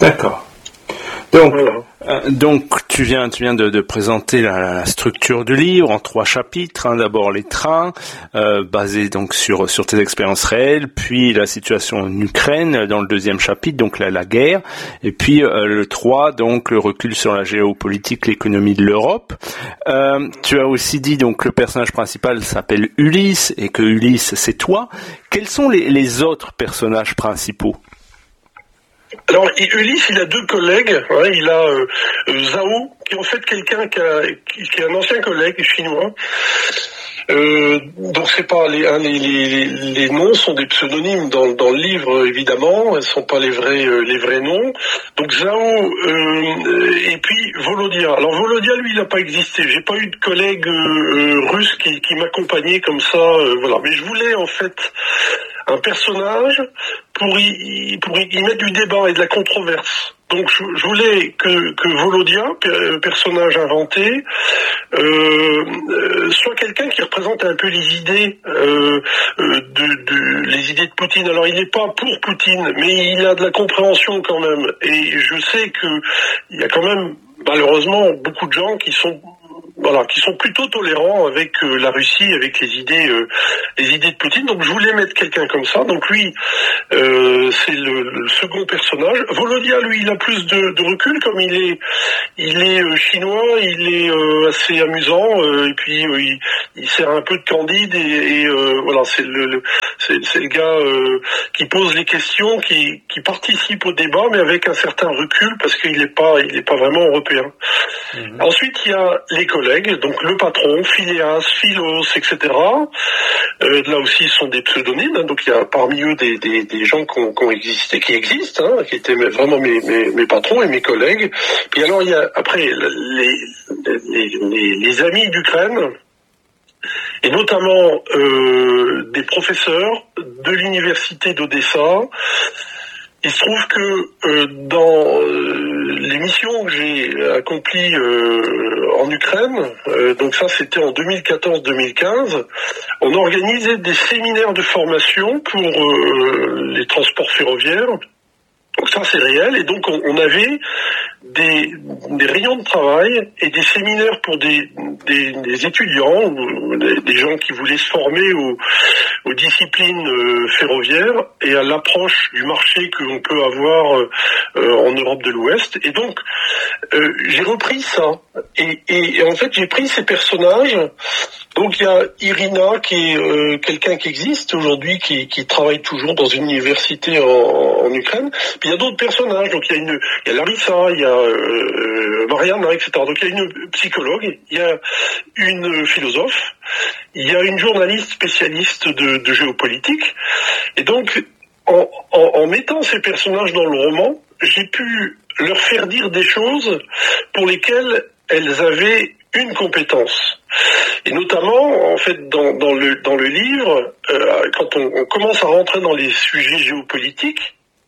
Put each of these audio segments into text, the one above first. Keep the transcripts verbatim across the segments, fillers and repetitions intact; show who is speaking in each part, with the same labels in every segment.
Speaker 1: D'accord. Donc,
Speaker 2: voilà.
Speaker 1: euh, donc tu viens, tu viens de, de présenter la, la structure du livre en trois chapitres. Hein. D'abord les trains, euh, basés donc sur sur tes expériences réelles, puis la situation en Ukraine dans le deuxième chapitre, donc la, la guerre, et puis euh, le trois, donc le recul sur la géopolitique, l'économie de l'Europe. Euh, tu as aussi dit donc que le personnage principal s'appelle Ulysse et que Ulysse c'est toi. Quels sont les, les autres personnages principaux?
Speaker 2: Alors, Ulysse, il a deux collègues. Hein, il a euh, Zhao, qui est en fait quelqu'un qui, a, qui, qui est un ancien collègue chinois. Euh, donc c'est pas les, hein, les, les, les noms sont des pseudonymes dans, dans le livre évidemment, ne sont pas les vrais euh, les vrais noms. Donc Zhao euh, et puis Volodia. Alors Volodia lui il n'a pas existé. J'ai pas eu de collègue euh, russe qui, qui m'accompagnait comme ça. Euh, voilà. Mais je voulais en fait un personnage pour y, pour y mettre du débat et de la controverse. Donc je, je voulais que, que Volodia, personnage inventé, euh, euh, soit quelqu'un qui représente un peu les idées euh, de, de les idées de Poutine. Alors il n'est pas pour Poutine, mais il a de la compréhension quand même. Et je sais que il y a quand même malheureusement beaucoup de gens qui sont Voilà, qui sont plutôt tolérants avec euh, la Russie, avec les idées, euh, les idées de Poutine. Donc je voulais mettre quelqu'un comme ça. Donc lui, euh, c'est le, le second personnage. Volodia, lui, il a plus de, de recul, comme il est, il est euh, chinois, il est euh, assez amusant, euh, et puis euh, il, il sert un peu de Candide, et, et euh, voilà, c'est le, le c'est, c'est le gars euh, qui pose les questions, qui, qui participe au débat, mais avec un certain recul parce qu'il n'est pas, il est pas vraiment européen. Mmh. Ensuite, il y a les collègues, donc le patron, Phileas, Philos, et cetera. Euh, là aussi, ce sont des pseudonymes, hein, donc il y a parmi eux des, des, des gens qui ont, qui ont existé, qui existent, hein, qui étaient vraiment mes, mes, mes patrons et mes collègues. Puis alors, il y a après les, les, les, les amis d'Ukraine, et notamment euh, des professeurs de l'université d'Odessa. Il se trouve que euh, dans euh, les missions que j'ai accomplies euh, en Ukraine, euh, donc ça c'était en deux mille quatorze deux mille quinze, on organisait des séminaires de formation pour euh, les transports ferroviaires. Donc ça c'est réel, et donc on, on avait des, des rayons de travail et des séminaires pour des, des, des étudiants, ou des, des gens qui voulaient se former aux, aux disciplines euh, ferroviaires et à l'approche du marché que l'on peut avoir euh, en Europe de l'Ouest. Et donc euh, j'ai repris ça, et, et, et en fait j'ai pris ces personnages. Donc il y a Irina qui est euh, quelqu'un qui existe aujourd'hui, qui, qui travaille toujours dans une université en, en Ukraine. Puis il y a d'autres personnages, donc il y a une, il y a Larissa, il y a euh, Mariana, et cetera. Donc il y a une psychologue, il y a une philosophe, il y a une journaliste spécialiste de, de géopolitique. Et donc en, en, en mettant ces personnages dans le roman, j'ai pu leur faire dire des choses pour lesquelles elles avaient une compétence. Et notamment, en fait, dans, dans, le, dans le livre, euh, quand on, on commence à rentrer dans les sujets géopolitiques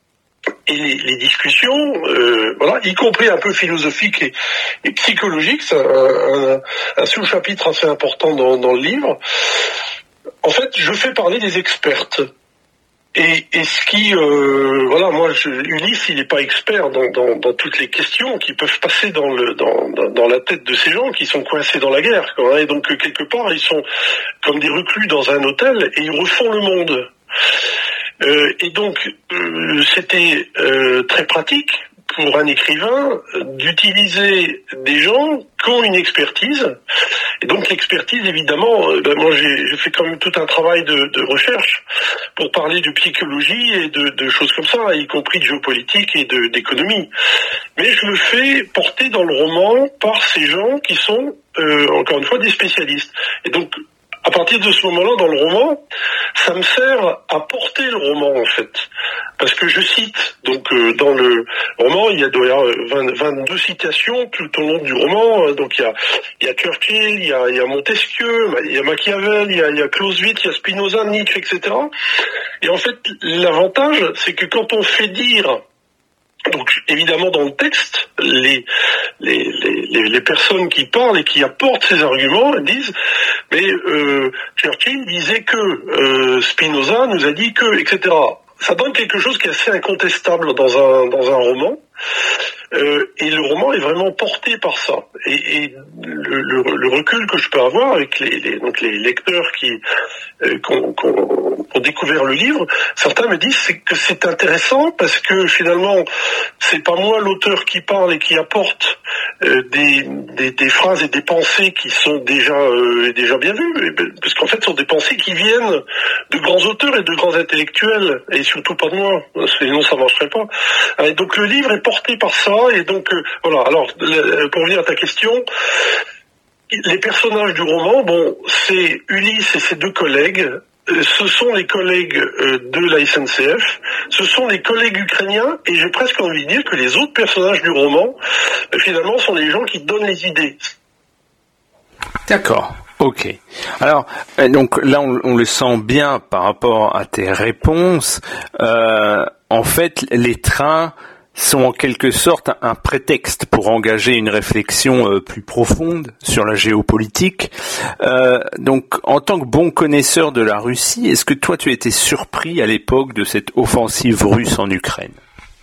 Speaker 2: et les, les discussions, euh, voilà, y compris un peu philosophiques et, et psychologiques, c'est un, un, un sous-chapitre assez important dans, dans le livre. En fait, je fais parler des expertes. Et, et ce qui, euh, voilà, moi, je, Ulysse, il n'est pas expert dans, dans, dans toutes les questions qui peuvent passer dans, le, dans, dans, dans la tête de ces gens qui sont coincés dans la guerre, quoi. Et donc, quelque part, ils sont comme des reclus dans un hôtel et ils refont le monde. Euh, et donc, euh, c'était euh, très pratique pour un écrivain d'utiliser des gens qui ont une expertise. Et donc l'expertise, évidemment, ben moi j'ai, j'ai fait quand même tout un travail de, de recherche pour parler de psychologie et de, de choses comme ça, y compris de géopolitique et de, d'économie. Mais je le fais porter dans le roman par ces gens qui sont, euh, encore une fois, des spécialistes. Et donc, à partir de ce moment-là, dans le roman, ça me sert à porter le roman, en fait. Parce que je cite, donc euh, dans le roman, il y a, doit y avoir vingt, vingt-deux citations tout au long du roman. Donc il y a, il y a Churchill, il y a, il y a Montesquieu, il y a Machiavel, il y a, il y a Clausewitz, il y a Spinoza, Nietzsche, et cetera. Et en fait, l'avantage, c'est que quand on fait dire... Donc évidemment dans le texte, les, les, les, les personnes qui parlent et qui apportent ces arguments disent mais euh, Churchill disait que, euh, Spinoza nous a dit que, et cetera. ça donne quelque chose qui est assez incontestable dans un dans un roman. Euh, et le roman est vraiment porté par ça. Et, et le, le, le recul que je peux avoir avec les, les, donc les lecteurs qui euh, ont, ont, ont découvert le livre, certains me disent c'est que c'est intéressant parce que finalement c'est pas moi l'auteur qui parle et qui apporte euh, des, des, des phrases et des pensées qui sont déjà euh, déjà bien vues, parce qu'en fait ce sont des pensées qui viennent de grands auteurs et de grands intellectuels, et surtout pas de moi, sinon ça marcherait pas. Et donc le livre est porté par ça. Et donc euh, voilà. Alors pour revenir à ta question, les personnages du roman, bon, c'est Ulysse et ses deux collègues. Euh, ce sont les collègues euh, de la S N C F. Ce sont les collègues ukrainiens. Et j'ai presque envie de dire que les autres personnages du roman, euh, finalement, sont les gens qui donnent les idées.
Speaker 1: D'accord. Ok. Alors, donc là, on, on le sent bien par rapport à tes réponses. Euh, en fait, les trains sont en quelque sorte un prétexte pour engager une réflexion euh, plus profonde sur la géopolitique. Euh, donc, en tant que bon connaisseur de la Russie, est-ce que toi, tu étais surpris à l'époque de cette offensive russe en Ukraine ?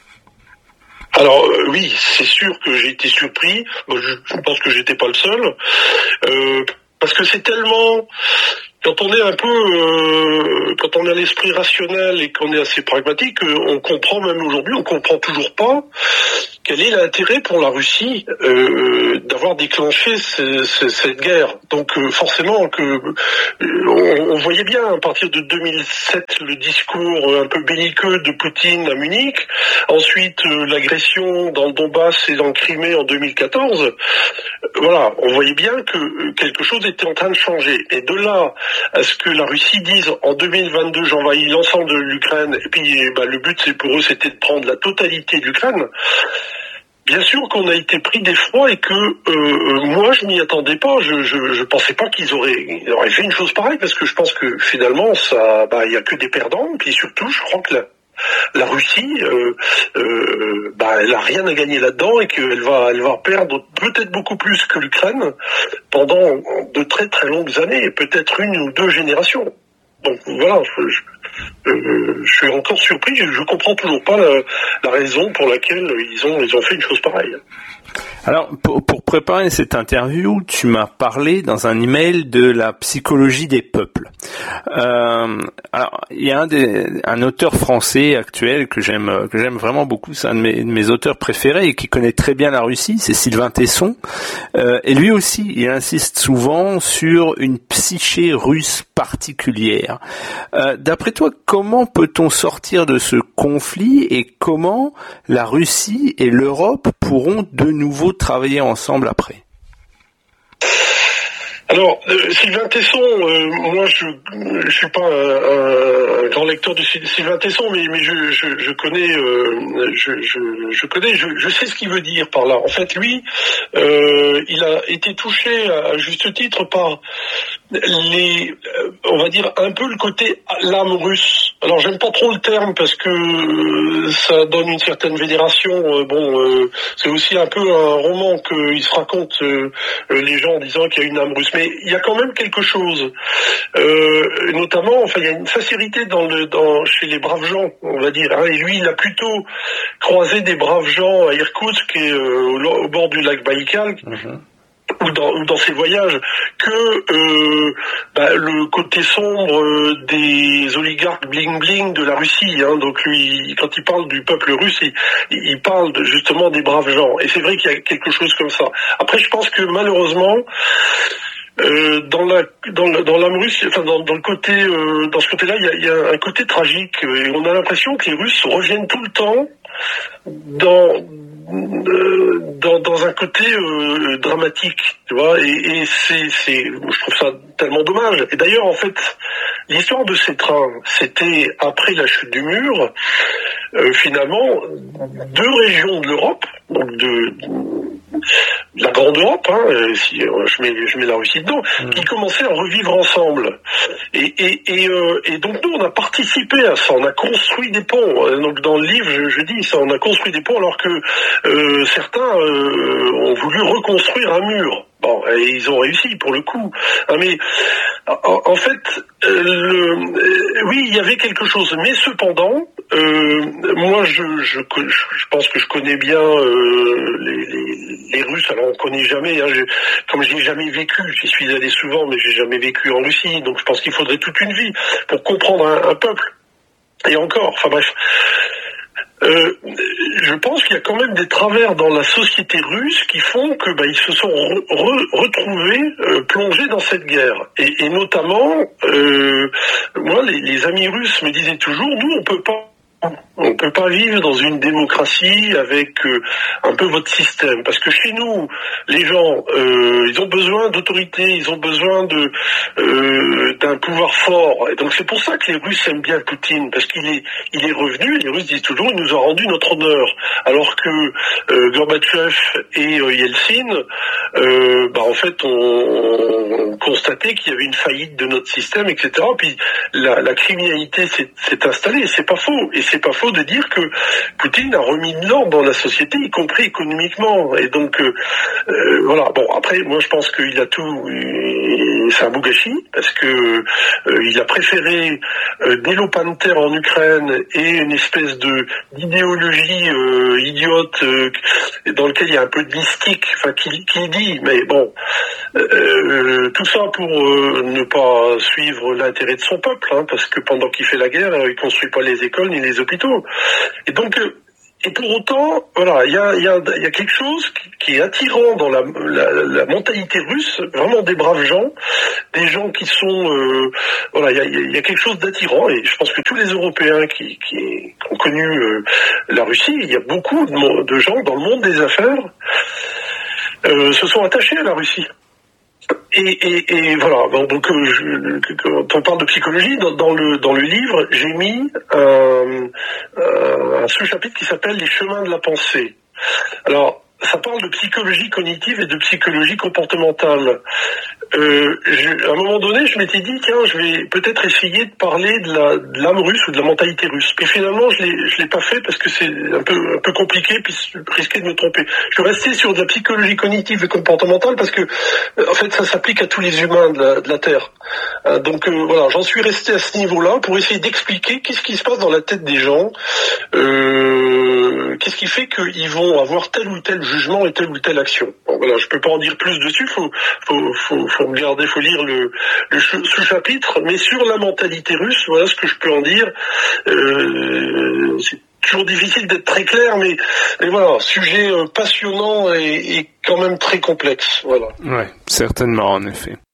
Speaker 2: Alors euh, oui, c'est sûr que j'ai été surpris. Moi, je, je pense que j'étais pas le seul, euh, parce que c'est tellement... Quand on est un peu, euh, quand on a l'esprit rationnel et qu'on est assez pragmatique, euh, on comprend même aujourd'hui, on comprend toujours pas quel est l'intérêt pour la Russie euh, d'avoir déclenché ce, ce, cette guerre. Donc euh, forcément que euh, on, on voyait bien à partir de deux mille sept le discours un peu belliqueux de Poutine à Munich, ensuite euh, l'agression dans le Donbass et dans le Crimée en deux mille quatorze. Euh, voilà, on voyait bien que euh, quelque chose était en train de changer. Et de là à ce que la Russie dise en deux mille vingt-deux j'envahis l'ensemble de l'Ukraine, et puis bah, le but c'est pour eux c'était de prendre la totalité de l'Ukraine. Bien sûr qu'on a été pris d'effroi et que euh, moi je m'y attendais pas. Je, je, je pensais pas qu'ils auraient, ils auraient fait une chose pareille, parce que je pense que finalement ça, bah il y a que des perdants. Et puis surtout, je crois que la, la Russie, euh, euh, bah elle a rien à gagner là-dedans et qu'elle va, elle va perdre peut-être beaucoup plus que l'Ukraine pendant de très très longues années, peut-être une ou deux générations. Donc voilà, je, je, euh, je suis encore surpris, je, je comprends toujours pas la, la raison pour laquelle ils ont, ils ont fait une chose pareille.
Speaker 1: Alors, pour, pour préparer cette interview, tu m'as parlé dans un email de la psychologie des peuples. Euh, alors, il y a un, des, un auteur français actuel que j'aime, que j'aime vraiment beaucoup, c'est un de mes, de mes auteurs préférés et qui connaît très bien la Russie, c'est Sylvain Tesson. Euh, et lui aussi, il insiste souvent sur une psyché russe particulière. Euh, d'après toi, comment peut-on sortir de ce conflit et comment la Russie et l'Europe pourront de nouveau travailler ensemble après?
Speaker 2: Alors, euh, Sylvain Tesson, euh, moi je je suis pas un, un grand lecteur de Sylvain Tesson, mais mais je je, je connais euh, je, je je connais je, je sais ce qu'il veut dire par là. En fait, lui, euh, il a été touché à juste titre par les, euh, on va dire un peu le côté l'âme russe. Alors j'aime pas trop le terme parce que euh, ça donne une certaine vénération. Euh, bon, euh, c'est aussi un peu un roman qu'il se raconte euh, les gens en disant qu'il y a une âme russe. Mais il y a quand même quelque chose, euh, notamment, enfin, il y a une sincérité dans le, dans, chez les braves gens, on va dire. Hein, et lui, il a plutôt croisé des braves gens à Irkoutsk et euh, au, au bord du lac Baïkal. Mm-hmm. Ou dans, ou dans ses voyages, que euh, bah, le côté sombre euh, des oligarques bling-bling de la Russie. Hein, donc lui, quand il parle du peuple russe, il, il parle de, justement des braves gens. Et c'est vrai qu'il y a quelque chose comme ça. Après, je pense que malheureusement, Euh, dans la dans la, dans l'âme russe, enfin dans, dans le côté euh, dans ce côté-là, il y a, il y a un côté tragique et on a l'impression que les Russes reviennent tout le temps dans euh, dans, dans un côté euh, dramatique, tu vois, et, et c'est c'est je trouve ça tellement dommage. Et d'ailleurs, en fait, l'histoire de ces trains, c'était après la chute du mur, euh, finalement, deux régions de l'Europe, donc de la grande Europe, hein, si je mets, je mets la Russie dedans, mmh. qui commençaient à revivre ensemble. Et, et, et, euh, et donc nous, on a participé à ça, on a construit des ponts. Donc dans le livre, je, je dis ça, on a construit des ponts alors que euh, certains euh, ont voulu reconstruire un mur. Bon, et ils ont réussi pour le coup. Ah, mais en, en fait, euh, le, euh, oui, il y avait quelque chose. Mais cependant, euh, moi, je, je, je pense que je connais bien euh, les, les, les Russes. Alors, on connaît jamais. Hein, je, comme j'ai jamais vécu, j'y suis allé souvent, mais j'ai jamais vécu en Russie. Donc, je pense qu'il faudrait toute une vie pour comprendre un, un peuple. Et encore, enfin bref. Euh, je pense qu'il y a quand même des travers dans la société russe qui font que bah, ils se sont re, re, retrouvés euh, plongés dans cette guerre. Et, et notamment, euh, moi, les, les amis russes me disaient toujours, nous, on peut pas. On ne peut pas vivre dans une démocratie avec euh, un peu votre système. Parce que chez nous, les gens, euh, ils ont besoin d'autorité, ils ont besoin de euh, d'un pouvoir fort. Et donc c'est pour ça que les Russes aiment bien Poutine, parce qu'il est il est revenu, les Russes disent toujours, il nous a rendu notre honneur. Alors que euh, Gorbatchev et euh, Yeltsin, euh, bah, en fait, on, on constatait qu'il y avait une faillite de notre système, et cetera. Puis la, la criminalité s'est, s'est installée, c'est pas faux. Et c'est pas faux de dire que Poutine a remis de l'ordre dans la société, y compris économiquement. Et donc, euh, euh, voilà. Bon, après, moi, je pense qu'il a tout. Euh, c'est un beau gâchis, parce que euh, il a préféré euh, des Lopanter en Ukraine et une espèce de d'idéologie euh, idiote euh, dans lequel il y a un peu de mystique, enfin, qui, qui dit, mais bon, euh, tout ça pour euh, ne pas suivre l'intérêt de son peuple, hein, parce que pendant qu'il fait la guerre, il construit pas les écoles ni les hôpitaux. Et donc, euh, et pour autant, voilà, il y a, y, a, y a quelque chose qui, qui est attirant dans la, la, la mentalité russe, vraiment des braves gens, des gens qui sont, euh, voilà, il y a, y a quelque chose d'attirant. Et je pense que tous les Européens qui, qui, qui ont connu euh, la Russie, il y a beaucoup de, de gens dans le monde des affaires euh, se sont attachés à la Russie. Et, et, et voilà, donc euh, je, quand on parle de psychologie, dans, dans le dans le livre, j'ai mis un, un, un sous-chapitre qui s'appelle Les chemins de la pensée. Alors, ça parle de psychologie cognitive et de psychologie comportementale. Euh, je, à un moment donné, je m'étais dit, tiens, je vais peut-être essayer de parler de, la, de l'âme russe ou de la mentalité russe. Et finalement, je l'ai, je l'ai pas fait parce que c'est un peu, un peu compliqué, puis je risquais de me tromper. Je suis resté sur de la psychologie cognitive et comportementale parce que, en fait, ça s'applique à tous les humains de la, de la Terre. Euh, donc euh, voilà, j'en suis resté à ce niveau-là pour essayer d'expliquer qu'est-ce qui se passe dans la tête des gens, euh, qu'est-ce qui fait qu'ils vont avoir tel ou tel jugement et telle ou telle action. Bon, voilà, je peux pas en dire plus dessus, faut, faut, faut, faut regarder, faut lire le, le sous-chapitre, mais sur la mentalité russe, voilà ce que je peux en dire. Euh, c'est toujours difficile d'être très clair, mais, mais voilà, sujet passionnant et, et quand même très complexe, voilà.
Speaker 1: Ouais, certainement, en effet.